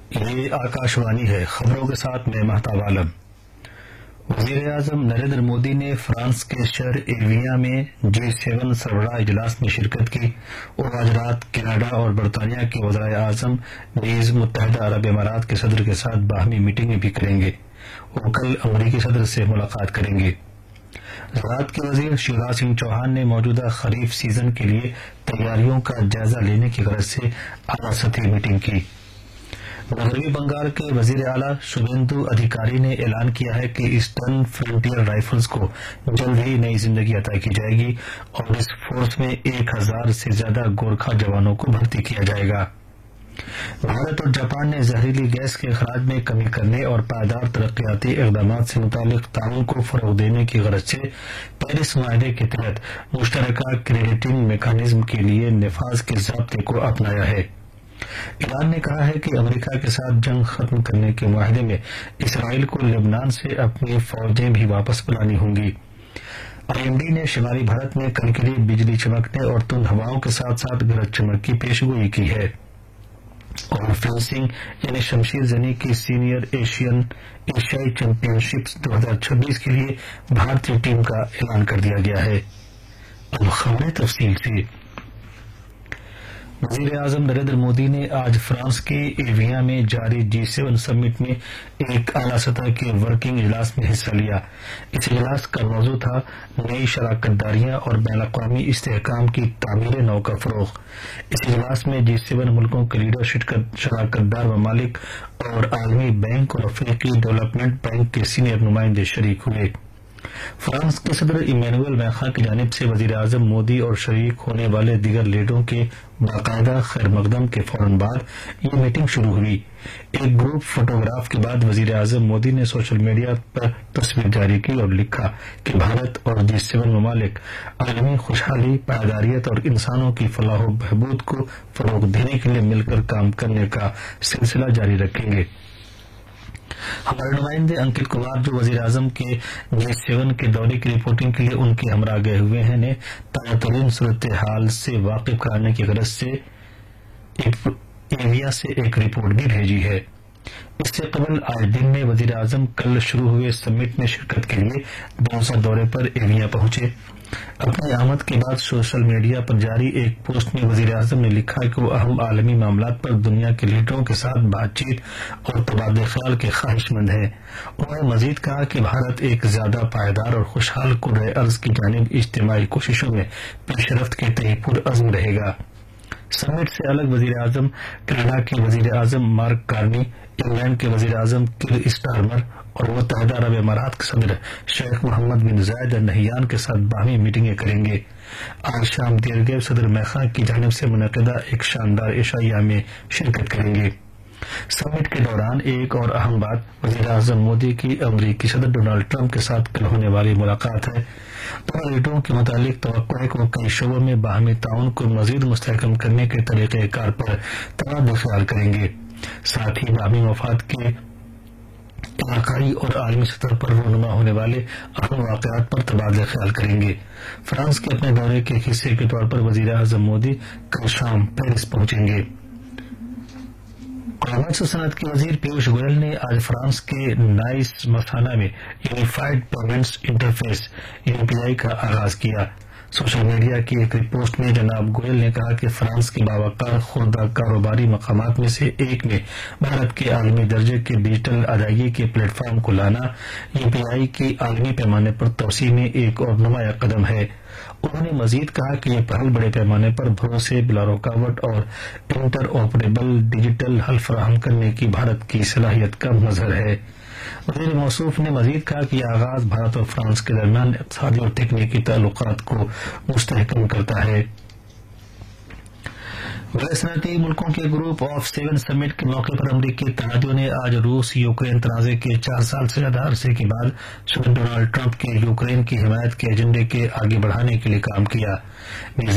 یہ آکاشوانی ہے، خبروں کے ساتھ میں مہتاب عالم۔ وزیر اعظم نریندر مودی نے فرانس کے شہر ایویاں میں G7 سربراہ اجلاس میں شرکت کی اور آج رات کینیڈا اور برطانیہ کے وزرائے اعظم نیز متحدہ عرب امارات کے صدر کے ساتھ باہمی میٹنگیں بھی کریں گے۔ وہ کل امریکی صدر سے ملاقات کریں گے۔ زراعت کے وزیر شیوراج سنگھ چوہان نے موجودہ خریف سیزن کے لیے تیاریوں کا جائزہ لینے کی غرض سے اعلیٰ سطحی میٹنگ کی۔ مغربی بنگال کے وزیر اعلیٰ شویندو ادھیکاری نے اعلان کیا ہے کہ ایسٹرن فرنٹیئر رائفلز کو جلد ہی نئی زندگی عطا کی جائے گی اور اس فورس میں 1000 سے زیادہ گورکھا جوانوں کو بھرتی کیا جائے گا۔ بھارت اور جاپان نے زہریلی گیس کے اخراج میں کمی کرنے اور پائیدار ترقیاتی اقدامات سے متعلق تعاون کو فروغ دینے کی غرض سے پیرس معاہدے کے تحت مشترکہ کریڈٹنگ میکانزم کے لیے نفاذ کے ضابطے کو اپنایا ہے۔ ایران نے کہا ہے کہ امریکہ کے ساتھ جنگ ختم کرنے کے معاہدے میں اسرائیل کو لبنان سے اپنی فوجیں بھی واپس بلانی ہوں گی۔ IMD نے شمالی بھارت میں کل کے لیے بجلی چمکنے اور تند ہواؤں کے ساتھ ساتھ گرج چمک کی پیشگوئی کی ہے۔ اور فینسنگ یعنی شمشیر زنی کی سینئر ایشیائی چیمپئن شپ 2026 کے لیے بھارتی ٹیم کا اعلان کر دیا گیا ہے۔ اب خبریں تفصیل سے۔ وزیر اعظم نریندر مودی نے آج فرانس کے ایویاں میں جاری G7 سمٹ میں ایک اعلیٰ سطح کے ورکنگ اجلاس میں حصہ لیا۔ اس اجلاس کا موضوع تھا نئی شراکت داریاں اور بین الاقوامی استحکام کی تعمیر نو کا فروغ۔ اس اجلاس میں G7 ملکوں کے لیڈر، شراکت دار ممالک اور عالمی بینک اور افریقی ڈیولپمنٹ بینک کے سینئر نمائندے شریک ہوئے۔ فرانس کے صدر ایمینوئل میخواں کی جانب سے وزیر اعظم مودی اور شریک ہونے والے دیگر لیڈروں کے باقاعدہ خیر مقدم کے فوراً بعد یہ میٹنگ شروع ہوئی۔ ایک گروپ فوٹوگراف کے بعد وزیر اعظم مودی نے سوشل میڈیا پر تصویر جاری کی اور لکھا کہ بھارت اور G7 ممالک عالمی خوشحالی، پائیداریت اور انسانوں کی فلاح و بہبود کو فروغ دینے کے لیے مل کر کام کرنے کا سلسلہ جاری رکھیں گے۔ ہمارے نمائندے انکت کمار، جو وزیر اعظم کے G7 کے دورے کی رپورٹنگ کے لیے ان کے ہمراہ گئے ہوئے ہیں، نے تازہ ترین صورتحال سے واقف کرانے کی غرض سے ایویا سے ایک رپورٹ بھی بھیجی ہے۔ اس سے قبل آج دن میں وزیر اعظم کل شروع ہوئے سمٹ میں شرکت کے لیے 2 روزہ دورے پر ایویا پہنچے۔ اپنی آمد کے بعد سوشل میڈیا پر جاری ایک پوسٹ میں وزیر اعظم نے لکھا کہ وہ اہم عالمی معاملات پر دنیا کے لیڈروں کے ساتھ بات چیت اور تبادلہ خیال کے خواہش مند ہیں۔ انہوں نے مزید کہا کہ بھارت ایک زیادہ پائیدار اور خوشحال کرۂ ارض کی جانب اجتماعی کوششوں میں پیش رفت کے تئیں پرعزم رہے گا۔ سمٹ سے الگ وزیر اعظم کینیڈا کے وزیر اعظم مارک کارنی، انگلینڈ کے وزیر اعظم کیر اسٹارمر اور متحدہ عرب امارات کے صدر شیخ محمد بن زائد ال نہیان کے ساتھ باہمی میٹنگیں کریں گے۔ آج شام دیر گئے صدر میخواں کی جانب سے منعقدہ ایک شاندار عشائیہ میں شرکت کریں گے۔ سمٹ کے دوران ایک اور اہم بات وزیر اعظم مودی کی امریکی صدر ڈونلڈ ٹرمپ کے ساتھ کل ہونے والی ملاقات ہے۔ دونوں لیڈروں کے متعلق توقع ہے کہ وہ کئی شعبوں میں باہمی تعاون کو مزید مستحکم کرنے کے طریقہ کار پر تبادلہ خیال کریں گے۔ ساتھ ہی باہمی مفاد کے علاقائی اور عالمی سطح پر رونما ہونے والے اہم واقعات پر تبادلہ خیال کریں گے۔ فرانس کے اپنے دورے کے حصے کے طور پر وزیر اعظم مودی کل شام پیرس پہنچیں گے۔ کامرس و صنعت کے وزیر پیوش گوئل نے آج فرانس کے نائس مسانا میں یونیفائڈ پیمنٹس انٹرفیس UPI کا آغاز کیا۔ سوشل میڈیا کی ایک پوسٹ میں جناب گوئل نے کہا کہ فرانس کے باوقار خوردہ کاروباری مقامات میں سے ایک میں بھارت کے عالمی درجے کے ڈیجیٹل ادائیگی کے پلیٹ فارم کو لانا UPI کی عالمی پیمانے پر توسیع میں ایک اور نمایاں قدم ہے۔ انہوں نے مزید کہا کہ یہ پہل بڑے پیمانے پر بھروسے، بلا رکاوٹ اور انٹر آپریبل ڈیجیٹل حل فراہم کرنے کی بھارت کی صلاحیت کا مظہر ہے۔ وزیر موصوف نے مزید کہا کہ یہ آغاز بھارت اور فرانس کے درمیان اقتصادی اور تکنیکی تعلقات کو مستحکم کرتا ہے۔ بڑے صنعتی ملکوں کے گروپ آف 7 سمٹ کے موقع پر امریکی اتحادیوں نے آج روس یوکرین تنازع کے 4 سال سے زیادہ عرصے کے بعد صدر ڈونلڈ ٹرمپ کے یوکرین کی حمایت کے ایجنڈے کے آگے بڑھانے کے لیے کام کیا۔